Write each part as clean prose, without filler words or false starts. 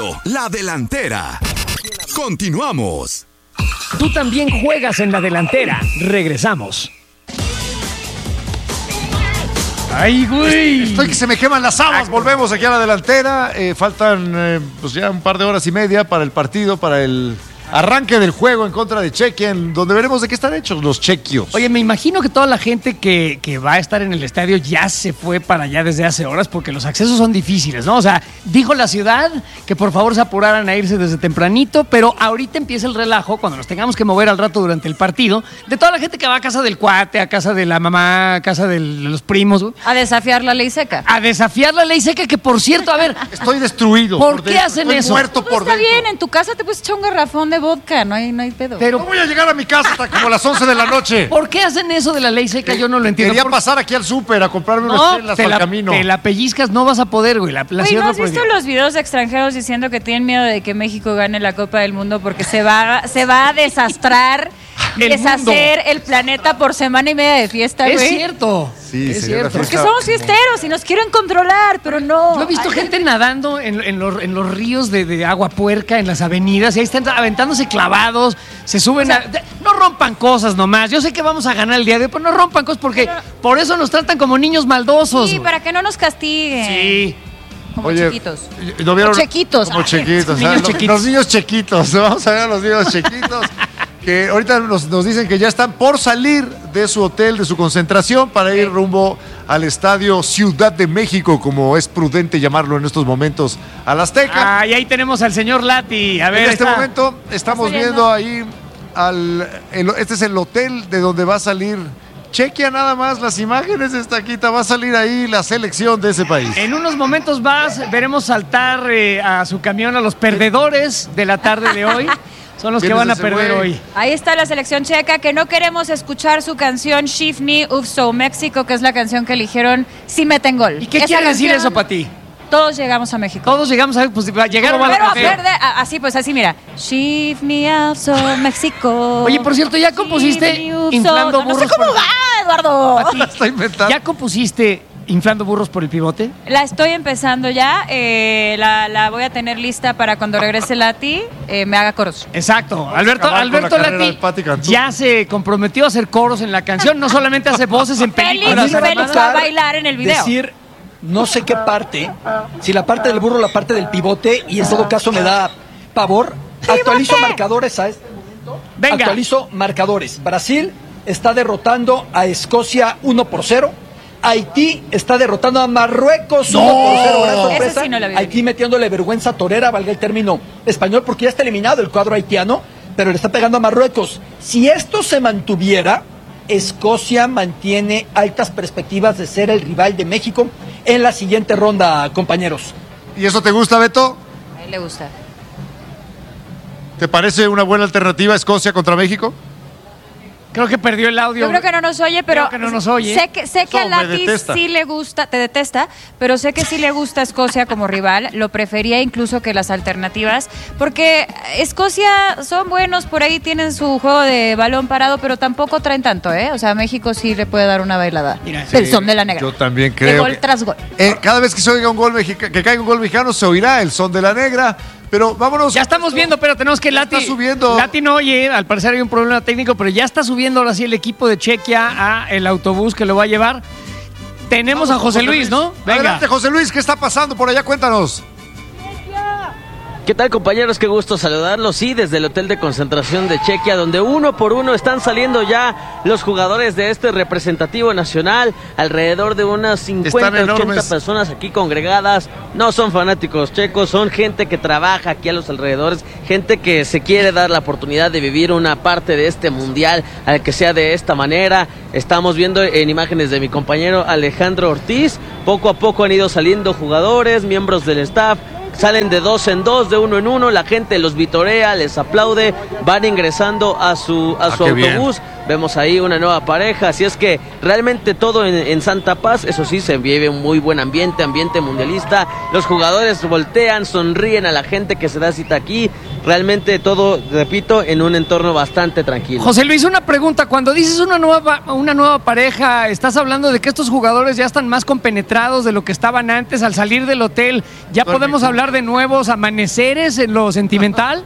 La delantera. Continuamos. Tú también juegas en la delantera. Regresamos. ¡Ay, güey! Estoy que se me queman las habas. Volvemos aquí a la delantera. Faltan pues ya un par de horas y media para el partido, para el arranque del juego en contra de Chequia, en donde veremos de qué están hechos los chequios. Oye, me imagino que toda la gente que va a estar en el estadio ya se fue para allá desde hace horas porque los accesos son difíciles, ¿no? O sea, dijo la ciudad que por favor se apuraran a irse desde tempranito, pero ahorita empieza el relajo, cuando nos tengamos que mover al rato durante el partido, de toda la gente que va a casa del cuate, a casa de la mamá, a casa de los primos. A desafiar la ley seca. A desafiar la ley seca, que por cierto, a ver... Estoy destruido. ¿Por qué hacen estoy eso? Muerto por Está dentro. bien, en tu casa te puedes echar un garrafón de vodka, no hay pedo. Pero, No voy a llegar a mi casa hasta como las 11 de la noche. ¿por qué hacen eso de la ley seca? Yo no lo entiendo. Quería ¿Por- pasar aquí al súper a comprarme unas No, chelas te para la, el camino. te la pellizcas, no vas a poder, güey. La Güey, ciudad ¿no lo has visto prohibió. los videos de extranjeros diciendo que tienen miedo de que México gane la Copa del Mundo porque se va a desastrar, El deshacer mundo. el planeta por semana y media de fiesta, güey? Es cierto. Sí, es sería cierto. una Porque somos fiesteros y nos quieren controlar, pero no. Yo he visto gente nadando en los ríos de agua puerca, en las avenidas, y ahí están aventándose clavados, se suben no rompan cosas nomás. Yo sé que vamos a ganar el día de hoy, pero no rompan cosas porque por eso nos tratan como niños maldosos. Sí, güey. para que no nos castiguen. Sí. Como Oye, chiquitos. ¿no vieron? Como chequitos. Como Ay, chequitos. niños Los chiquitos. niños chequitos. Vamos a ver a los niños chequitos. Que ahorita nos dicen que ya están por salir de su hotel, de su concentración, para ir rumbo al estadio Ciudad de México, como es prudente llamarlo en estos momentos, al Azteca. Y ahí tenemos al señor Lati. A ver, En este está. momento estamos Está viendo saliendo. ahí, este es el hotel de donde va a salir. Chequia nada más las imágenes de esta quita, va a salir ahí la selección de ese país. En unos momentos más veremos saltar a su camión a los perdedores de la tarde de hoy. Son los que ¿Quién van a es ese perder güey? hoy. Ahí está la selección checa, que no queremos escuchar su canción Shift Me Up So México, que es la canción que eligieron si meten gol. ¿Y qué Esa quiere decir canción, eso para ti? Todos llegamos a México. Todos llegamos a... Pues, llegaron a Pero la café. así, mira. Shift Me Up So México. Oye, por cierto, ¿ya compusiste Shift me up Inflando so... No Burros sé cómo por- va, Eduardo. A ti. La está inventando. ¿Ya compusiste Inflando Burros por el Pivote? La estoy empezando ya. La voy a tener lista para cuando regrese Lati, me haga coros. Exacto. a acabar con la Alberto carrera de Lati Patti Cantú. ya se comprometió a hacer coros en la canción. No solamente hace voces en películas. Félix además. va a bailar en el video. Decir no sé qué parte, si la parte del burro o la parte del pivote, y en todo caso me da pavor. Actualizo marcadores a este momento. Venga. Actualizo marcadores. Brasil está derrotando a Escocia 1-0. Haití está derrotando a Marruecos 1-0. Gran sorpresa. Ese sí no lo había Haití metiéndole vergüenza torera, valga el término español, porque ya está eliminado el cuadro haitiano, pero le está pegando a Marruecos. Si esto se mantuviera, Escocia mantiene altas perspectivas de ser el rival de México en la siguiente ronda, compañeros. ¿Y eso te gusta, Beto? A él le gusta. ¿Te parece una buena alternativa Escocia contra México? Creo que perdió el audio. Yo creo que no nos oye, pero Creo que no nos oye. sé que a No, me Lati detesta. sí le gusta, te detesta, pero sé que sí le gusta Escocia como rival, lo prefería incluso que las alternativas, porque Escocia son buenos, por ahí tienen su juego de balón parado, pero tampoco traen tanto, ¿eh? O sea, México sí le puede dar una bailada. Mira, Del Sí, son de la negra. Yo también De creo. gol tras gol. Cada vez que se oiga un gol que caiga un gol mexicano, se oirá el son de la negra. Pero vámonos. Ya estamos viendo, pero tenemos que Lati. está subiendo. Lati no oye, al parecer hay un problema técnico, pero ya está subiendo ahora sí el equipo de Chequia a el autobús que lo va a llevar. Tenemos Vamos a José Luis, ¿no? Venga. Adelante, José Luis, ¿qué está pasando por allá? Cuéntanos. ¿Qué tal, compañeros? Qué gusto saludarlos. Sí, desde el hotel de concentración de Chequia, donde uno por uno están saliendo ya los jugadores de este representativo nacional. Alrededor de unas 50, Están 80 enormes. personas aquí congregadas. No son fanáticos checos, son gente que trabaja aquí a los alrededores, gente que se quiere dar la oportunidad de vivir una parte de este mundial, al que sea de esta manera. Estamos viendo en imágenes de mi compañero Alejandro Ortiz. Poco a poco han ido saliendo jugadores, miembros del staff. Salen de 2 en 2, de 1 en 1, la gente los vitorea, les aplaude, van ingresando a su qué bien. autobús. vemos ahí una nueva pareja, así es que realmente todo en Santa Paz, eso sí, se vive un muy buen ambiente mundialista, los jugadores voltean, sonríen a la gente que se da cita aquí, realmente todo, repito, en un entorno bastante tranquilo. José Luis, una pregunta, cuando dices una nueva pareja, ¿estás hablando de que estos jugadores ya están más compenetrados de lo que estaban antes al salir del hotel? ¿Ya podemos hablar de nuevos amaneceres en lo sentimental?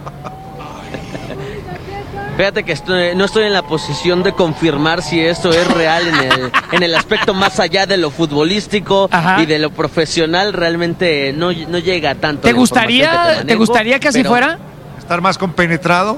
Fíjate que no estoy en la posición de confirmar si esto es real en el aspecto más allá de lo futbolístico. Ajá. Y de lo profesional, realmente no llega tanto. ¿Te gustaría que así fuera? ¿Estar más compenetrado?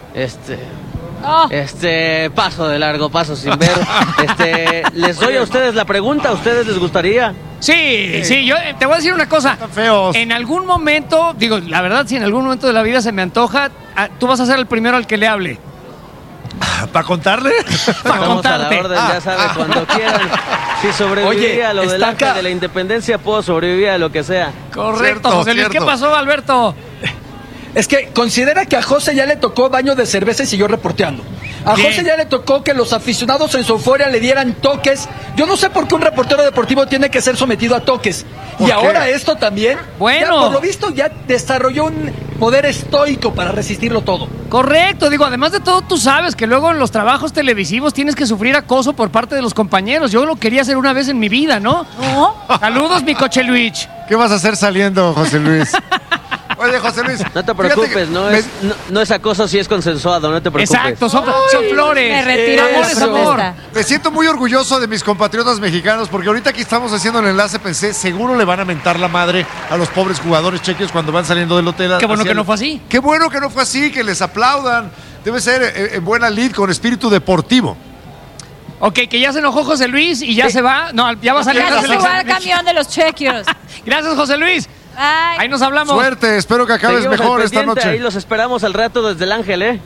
Paso de largo, paso sin ver. Les doy a ustedes la pregunta, ¿a ustedes les gustaría? Sí, yo te voy a decir una cosa. Están feos. En algún momento, digo, la verdad, si en algún momento de la vida se me antoja, tú vas a ser el primero al que le hable. ¿Para contarle? Para contarte. A la orden, ya sabes, cuando quieran. Si sobreviví a lo del Ángel de la Independencia, puedo sobrevivir a lo que sea. Correcto, José Luis. ¿Qué pasó, Alberto? Es que considera que a José ya le tocó baño de cerveza y siguió reporteando. A Bien. José ya le tocó que los aficionados en su euforia le dieran toques. Yo no sé por qué un reportero deportivo tiene que ser sometido a toques. Y ahora esto también. Bueno. Ya, por lo visto ya desarrolló un poder estoico para resistirlo todo. Correcto, digo, además de todo, tú sabes que luego en los trabajos televisivos tienes que sufrir acoso por parte de los compañeros. Yo lo quería hacer una vez en mi vida, ¿no? Saludos, mi coche Luis. ¿Qué vas a hacer saliendo, José Luis? Oye, José Luis. No te preocupes, no es acoso si es consensuado, no te preocupes. Exacto, son flores. Me retiro de amor la es amor. protesta. Me siento muy orgulloso de mis compatriotas mexicanos porque ahorita que estamos haciendo el enlace pensé, seguro le van a mentar la madre a los pobres jugadores chequios cuando van saliendo del hotel. Qué bueno que no fue así. Qué bueno que no fue así, que les aplaudan. Debe ser en buena lid, con espíritu deportivo. Ok, que ya se enojó José Luis y ya se va. No, ya va a salir Ya la se suba selección. al camión de los chequios. Gracias, José Luis. Ay. Ahí nos hablamos. Suerte, espero que acabes Seguimos mejor al esta pendiente, noche. Ahí los esperamos al rato desde el Ángel, ¿eh?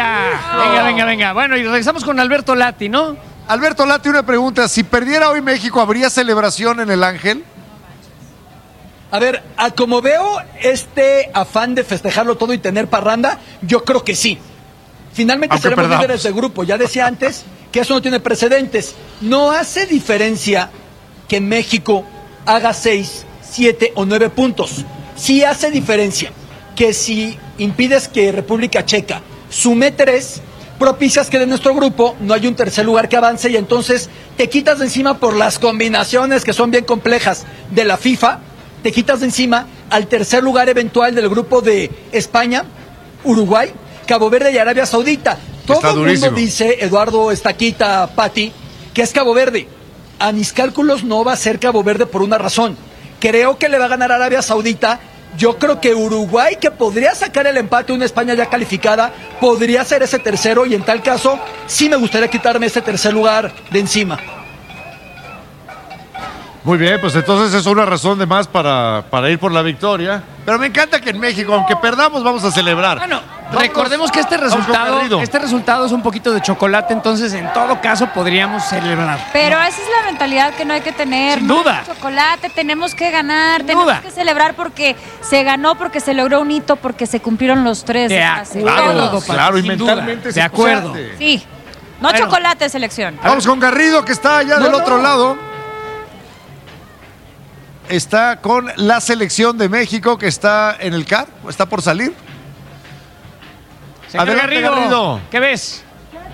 Venga. Bueno, y regresamos con Alberto Lati, ¿no? Alberto Lati, una pregunta. Si perdiera hoy México, ¿habría celebración en el Ángel? A ver, como veo este afán de festejarlo todo y tener parranda, yo creo que sí. Finalmente Aunque seremos perdamos. líderes de grupo. Ya decía antes que eso no tiene precedentes. No hace diferencia que México haga 6, 7 o 9 puntos. Sí hace diferencia que si impides que República Checa sume 3, propicias que de nuestro grupo no hay un tercer lugar que avance y entonces te quitas de encima por las combinaciones que son bien complejas de la FIFA, te quitas de encima al tercer lugar eventual del grupo de España, Uruguay, Cabo Verde y Arabia Saudita. Todo el mundo dice, Eduardo Estaquita, Pati, que es Cabo Verde. A mis cálculos no va a ser Cabo Verde por una razón. Creo que le va a ganar Arabia Saudita. Yo creo que Uruguay, que podría sacar el empate, una España ya calificada, podría ser ese tercero y en tal caso sí me gustaría quitarme ese tercer lugar de encima. Muy bien, pues entonces es una razón de más para ir por la victoria. Pero me encanta que en México, aunque perdamos, vamos a celebrar. Bueno, recordemos que este resultado es un poquito de chocolate, entonces en todo caso podríamos celebrar. Pero esa es la mentalidad que no hay que tener. Sin duda. No, chocolate, tenemos que ganar, Sin tenemos duda. que celebrar porque se ganó, porque se logró un hito, porque se cumplieron los 3. De acuerdo, Claro, y sin mentalmente duda. se De acuerdo. puede. Sí. No Bueno. chocolate, selección. Vamos con Garrido, que está allá del otro lado. Está con la selección de México, que está en el CAR, está por salir. Señor Adelante, Garrido. ¿Qué ves?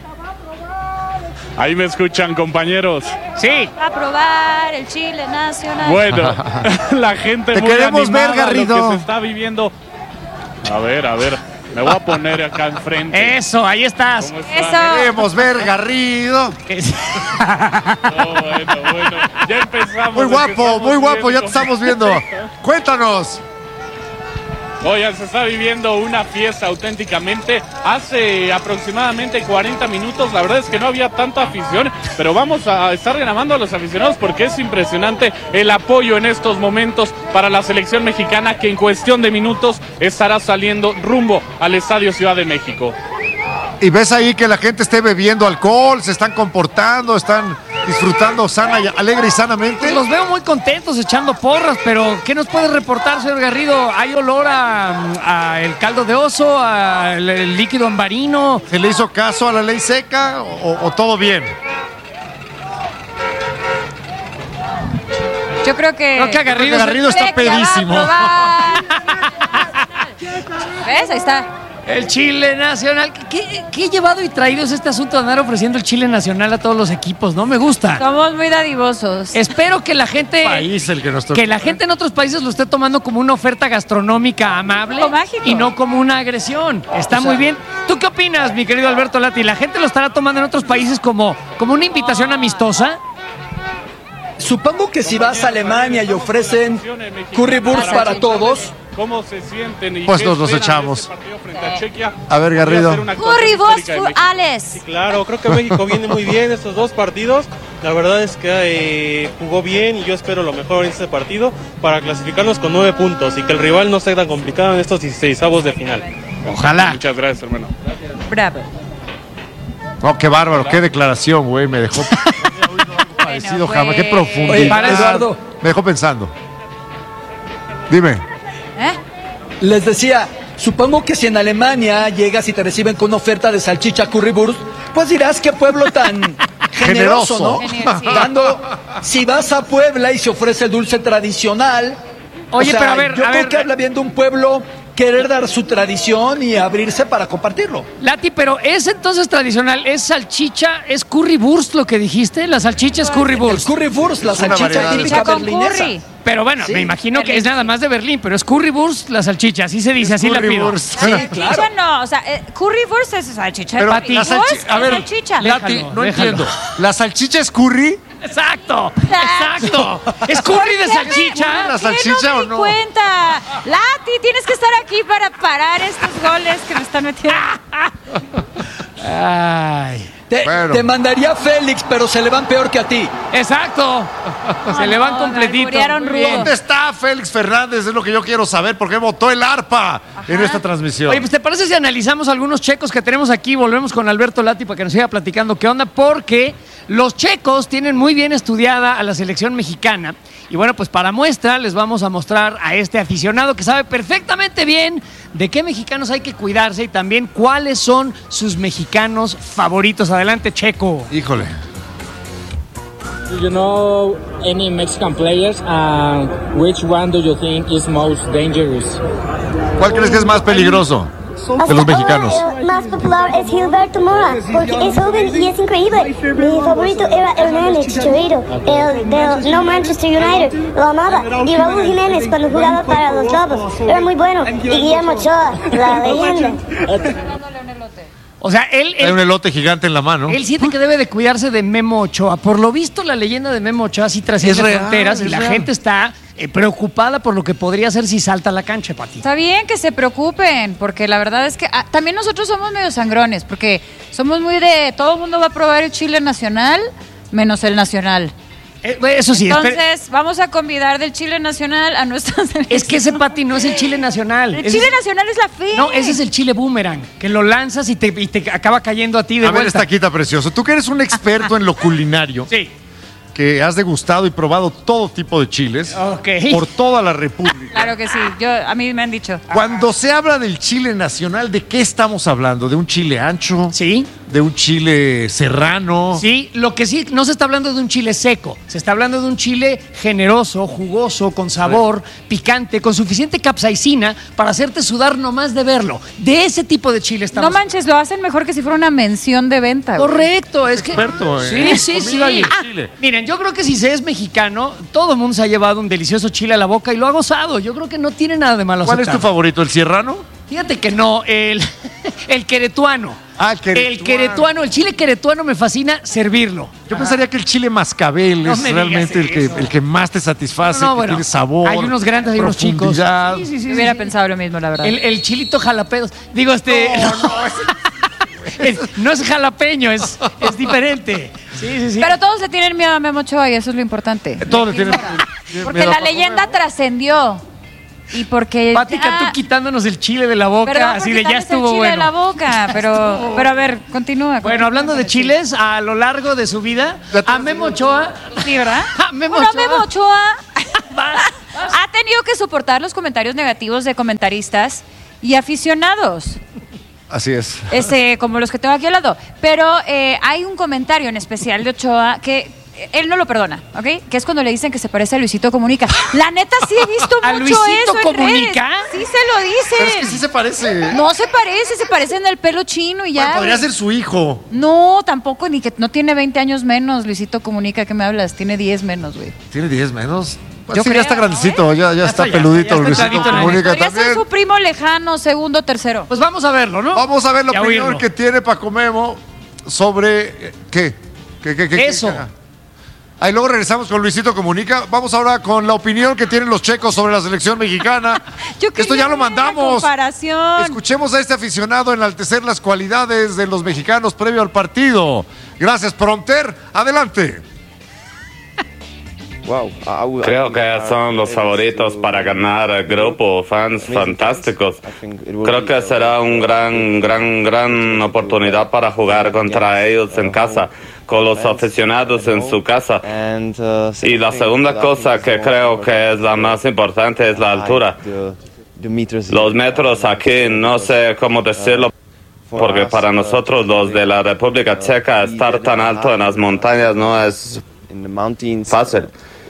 Ahí me escuchan, compañeros. Sí. A probar el Chile nacional. Bueno, la gente Te muy queremos animada ver, a lo Garrido. que se está viviendo. A ver, me voy a poner acá enfrente. Eso, ahí estás. ¿Cómo están? Eso. Queremos ver Garrido. Oh, bueno, ya empezamos. Muy es que guapo, estamos muy guapo, viendo- ya te estamos viendo. Cuéntanos. Oigan, se está viviendo una fiesta auténticamente. Hace aproximadamente 40 minutos, la verdad es que no había tanta afición, pero vamos a estar ganando a los aficionados porque es impresionante el apoyo en estos momentos para la selección mexicana que en cuestión de minutos estará saliendo rumbo al Estadio Ciudad de México. Y ves ahí que la gente esté bebiendo alcohol, se están comportando, están disfrutando alegre y sanamente. Pues los veo muy contentos echando porras, pero ¿qué nos puede reportar, señor Garrido? ¿Hay olor a el caldo de oso, al líquido ambarino? ¿Se le hizo caso a la ley seca o todo bien? Yo creo que Garrido está pedísimo. ¿Ves? Ahí está. El Chile Nacional. ¿Qué llevado y traído es este asunto de andar ofreciendo el Chile Nacional a todos los equipos? No me gusta. Somos muy dadivosos. Espero que la gente la gente en otros países lo esté tomando como una oferta gastronómica amable y no como una agresión. Está muy bien. ¿Tú qué opinas, mi querido Alberto Lati? ¿La gente lo estará tomando en otros países como una invitación amistosa? Supongo que si vas a Alemania y ofrecen currywurst para todos, ¿cómo se sienten? Pues nos los echamos. A ver, Garrido. Currywurst for Alex. Sí, claro, creo que México viene muy bien estos dos partidos. La verdad es que jugó bien y yo espero lo mejor en este partido para clasificarnos con 9 puntos y que el rival no sea tan complicado en estos 16avos de final. Ojalá. Muchas gracias, hermano. Bravo. Oh, qué bárbaro, qué declaración, güey. Me dejó parecido jamás. Qué profundo. Oye, Eduardo, Me dejó pensando. Dime. les decía, supongo que si en Alemania llegas y te reciben con una oferta de salchicha currywurst, pues dirás qué pueblo tan generoso, ¿no? Si vas a Puebla y se ofrece el dulce tradicional, oye, pero a ver, yo creo que habla bien de un pueblo querer dar su tradición y abrirse para compartirlo. Lati, pero es entonces tradicional, es salchicha, es currywurst lo que dijiste, la salchicha es currywurst. El currywurst, la salchicha típica berlinesa. Pero bueno, me imagino que es nada más de Berlín, pero es currywurst la salchicha, así se dice, así la pido. Sí, claro. No, o sea, currywurst es salchicha. Pero a ver, salchicha. Lati, no entiendo. ¿La salchicha es curry? Exacto. ¿Es curry de salchicha? ¿La salchicha o no? Me di cuenta. Lati, tienes que estar aquí para parar estos goles que me están metiendo. Ay. Te mandaría Félix, pero se le van peor que a ti. Exacto. Se le van completito. ¿Dónde está Félix Fernández? Es lo que yo quiero saber. ¿Por qué votó el arpa en esta transmisión? Oye, pues ¿te parece si analizamos algunos checos que tenemos aquí? Volvemos con Alberto Lati para que nos siga platicando qué onda, porque los checos tienen muy bien estudiada a la selección mexicana. Y bueno, pues para muestra les vamos a mostrar a este aficionado que sabe perfectamente bien de qué mexicanos hay que cuidarse y también cuáles son sus mexicanos favoritos. Adelante, Checo. Híjole. Do you know any Mexican players? Which one do you think is most dangerous? ¿Cuál crees que es más peligroso de los mexicanos? El más popular es Gilberto Mora, porque es joven y es increíble. Mi favorito era Hernández Chicharito, el del No Manchester United, lo amaba. Y Raúl Jiménez cuando jugaba para los Lobos, era muy bueno. Y Guillermo Ochoa, la leyenda. O sea, él hay un elote gigante en la mano. Él siente que debe de cuidarse de Memo Ochoa. Por lo visto, la leyenda de Memo Ochoa sí trasciende fronteras y la gente está preocupada por lo que podría hacer si salta a la cancha, Pati. Está bien que se preocupen, porque la verdad es que también nosotros somos medio sangrones, porque somos muy de todo el mundo va a probar el chile nacional, menos el nacional. Eso sí. Entonces, vamos a convidar del chile nacional a nuestras... Es que ese, Pati, no es el chile nacional. El chile nacional es la fe. No, ese es el chile boomerang, que lo lanzas y te acaba cayendo a ti de vuelta. A ver, estaquita precioso. Tú que eres un experto en lo culinario. Sí. Que has degustado y probado todo tipo de chiles por toda la República. Claro que sí, a mí me han dicho. Cuando se habla del chile nacional, ¿de qué estamos hablando? ¿De un chile ancho? Sí. ¿De un chile serrano? Sí, lo que sí, no se está hablando de un chile seco, se está hablando de un chile generoso, jugoso, con sabor, picante, con suficiente capsaicina para hacerte sudar nomás de verlo. De ese tipo de chile estamos. No manches, lo hacen mejor que si fuera una mención de venta. Correcto, es que... Experto, Sí. Chile. Miren, yo creo que si se es mexicano, todo el mundo se ha llevado un delicioso chile a la boca y lo ha gozado. Yo creo que no tiene nada de malo. ¿Cuál es tu favorito, el serrano? Fíjate que no, el queretuano. El queretuano, el chile queretuano me fascina servirlo. Yo pensaría que el chile mascabel es realmente el que más te satisface, que tiene sabor. Hay unos grandes, hay unos chicos. Sí. Hubiera pensado lo mismo, la verdad. El chilito jalapeños. Digo, no es jalapeño, es diferente. Sí. Pero todos le tienen miedo a Memo Ochoa y eso es lo importante. Todos le tienen Porque la leyenda trascendió. Y porque Pati Cantú quitándonos el chile de la boca, así de ya estuvo el chile bueno. de la boca, pero a ver, continúa. Bueno, hablando de chiles, a lo largo de su vida, a Memo Ochoa. Sí, ¿verdad? Memo Ochoa ha tenido que soportar los comentarios negativos de comentaristas y aficionados. Así es. Como los que tengo aquí al lado. Pero hay un comentario en especial de Ochoa que él no lo perdona, ¿ok? Que es cuando le dicen que se parece a Luisito Comunica. La neta sí he visto ¿A mucho Luisito eso en Comunica? redes. Sí se lo dicen. Pero es que sí se parece. No se parece en el pelo chino y ya. Bueno, podría ser su hijo. No, tampoco, ni que no tiene 20 años menos, Luisito Comunica, ¿qué me hablas? Tiene 10 menos, güey. ¿Tiene 10 menos? Yo sí, creo, ya está grandecito, ya está peludito ya está Luisito entradito en el- Comunica Podría ser también. su primo lejano, segundo, tercero. Pues vamos a verlo, ¿no? Vamos a ver la Y a opinión oírlo. que tiene Paco Memo sobre ¿qué? Eso. Ahí luego regresamos con Luisito Comunica. Vamos ahora con la opinión que tienen los checos sobre la selección mexicana. Esto ya lo mandamos. Comparación. Escuchemos a este aficionado enaltecer las cualidades de los mexicanos previo al partido. Gracias, Prompter. Adelante. Creo que son los favoritos para ganar el grupo, fans fantásticos. Creo que será un gran oportunidad para jugar contra ellos en casa, con los aficionados en su casa. Y la segunda cosa que creo que es la más importante es la altura. Los metros aquí, no sé cómo decirlo, porque para nosotros los de la República Checa estar tan alto en las montañas no es fácil.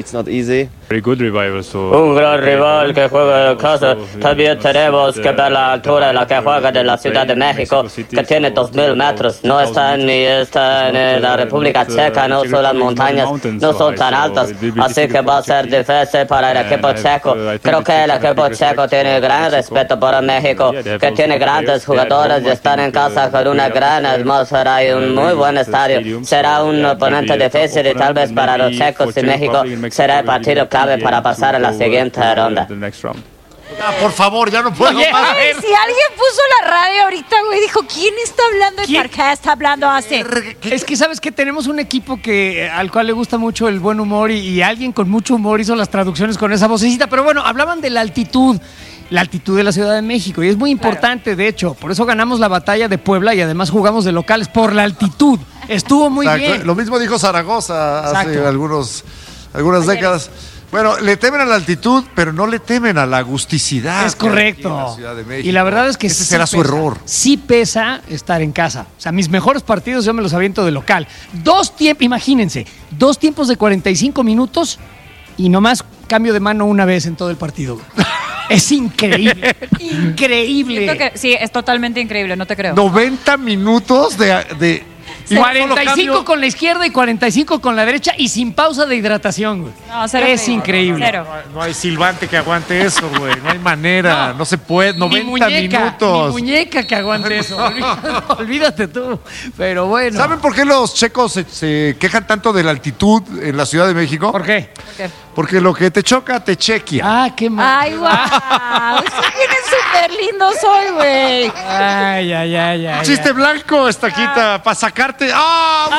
Un gran rival que juega en casa. También tenemos que ver la altura en la que juega de la Ciudad de México, que tiene 2.000 metros. No está ni en la República Checa, no son las montañas, no son tan altas. Así que va a ser difícil para el equipo checo. Creo que el equipo checo tiene gran respeto por México, que tiene grandes jugadores y están en casa con una gran atmósfera y un muy buen estadio. Será un oponente difícil y tal vez para los checos y México será el partido clave para pasar a la siguiente ronda. Por favor, ya no puedo Oye, más. si alguien puso la radio ahorita, güey, dijo, ¿quién está hablando de por qué está hablando así? Es que sabes que tenemos un equipo al cual le gusta mucho el buen humor y alguien con mucho humor hizo las traducciones con esa vocecita. Pero bueno, hablaban de la altitud de la Ciudad de México y es muy importante, de hecho, por eso ganamos la batalla de Puebla y además jugamos de locales por la altitud. Estuvo muy bien. Lo mismo dijo Zaragoza hace Exacto. algunas décadas. Bueno, le temen a la altitud, pero no le temen a la agusticidad. Es correcto. En la Ciudad de México. Y la verdad es que ese será su error. Sí pesa estar en casa. O sea, mis mejores partidos yo me los aviento de local. Imagínense, 2 tiempos de 45 minutos y nomás cambio de mano una vez en todo el partido. Es increíble. Increíble. Siento que, sí, es totalmente increíble, no te creo. 90 minutos de 45 con la izquierda y 45 con la derecha y sin pausa de hidratación, güey. No, cero es increíble. increíble. Cero. No hay silbante que aguante eso, güey. No hay manera. No se puede. 90 minutos. Mi muñeca que aguante eso. Olvídate tú. Pero bueno. ¿Saben por qué los checos se quejan tanto de la altitud en la Ciudad de México? ¿Por qué? Porque lo que te choca, te chequea. Ah, qué mal. Ay, guau. Sí, vienes súper lindo soy, güey. Ay. Chiste blanco, estaquita, para sacarte. ¡Ah!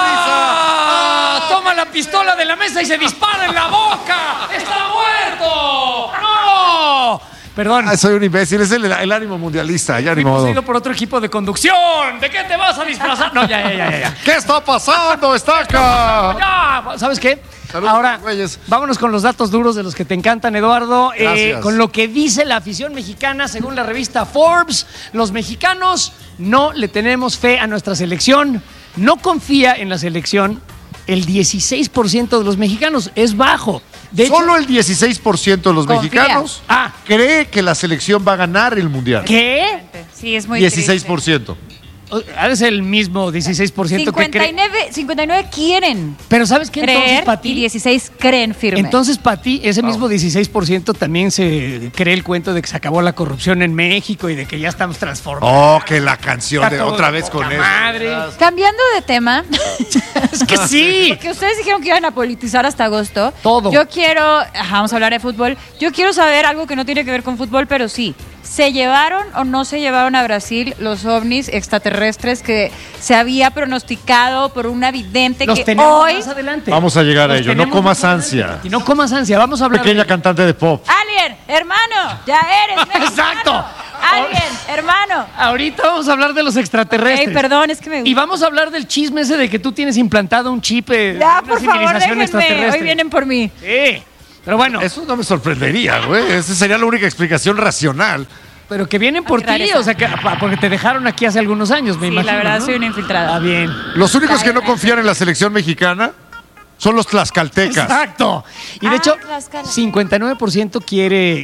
¡Una sonrisa! Toma la pistola de la mesa y se dispara en la boca. ¡Está muerto! ¡No! Perdón. Soy un imbécil, es el ánimo mundialista, ya ni Fuimos modo. ido por otro equipo de conducción. ¿De qué te vas a disfrazar? No, ya. ¿Qué está pasando, estaca? Ya, ¿sabes qué? Saludos, Ahora, güeyes. vámonos con los datos duros de los que te encantan, Eduardo. Gracias. Con lo que dice la afición mexicana, según la revista Forbes, los mexicanos no le tenemos fe a nuestra selección. No confía en la selección el 16% de los mexicanos. Es bajo. De Solo el 16% de los Confía. mexicanos cree que la selección va a ganar el mundial. ¿Qué? Sí, es muy 16%. Es el mismo 16% que cree. 59 quieren Pero ¿sabes qué? Entonces, creer Pati, y 16 creen firme. Entonces, para ti, ese mismo 16% también se cree el cuento de que se acabó la corrupción en México y de que ya estamos transformados. Oh, que la canción Está de todo otra de vez poca con eso. madre. Cambiando de tema, Es que sí. porque ustedes dijeron que iban a politizar hasta agosto. Todo. Yo quiero, vamos a hablar de fútbol. Yo quiero saber algo que no tiene que ver con fútbol, pero sí. ¿Se llevaron o no se llevaron a Brasil los ovnis extraterrestres que se había pronosticado por una vidente Los que tenemos hoy... más adelante. Vamos a llegar a Los ello. No tenemos comas más adelante. ansia. Y no comas ansia. Vamos a hablar Pequeña de... cantante de pop. Ali, Alien, hermano, ya eres mexicano. Exacto. Alien, hermano. Ahorita vamos a hablar de los extraterrestres. Ey, perdón, es que me gusta. Y vamos a hablar del chisme ese de que tú tienes implantado un chip de Ya, una por favor, civilización déjenme. extraterrestre. Hoy vienen por mí. Sí, pero bueno. Eso no me sorprendería, güey. Esa sería la única explicación racional. Pero que vienen por ti, rareza. o sea, porque te dejaron aquí hace algunos años, me Sí, imagino. la verdad, ¿no? soy una infiltrada. Ah, bien. Los únicos que no confían en la selección mexicana son los tlaxcaltecas. Exacto. Y de hecho, Tlaxcala. 59% quiere